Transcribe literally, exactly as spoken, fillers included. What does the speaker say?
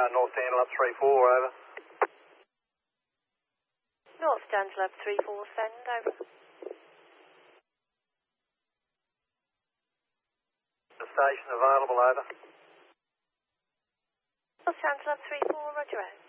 North Dandelab three four, over. North Dandelab three four, send, over. The station available, over. North Dandelab three four, roger out.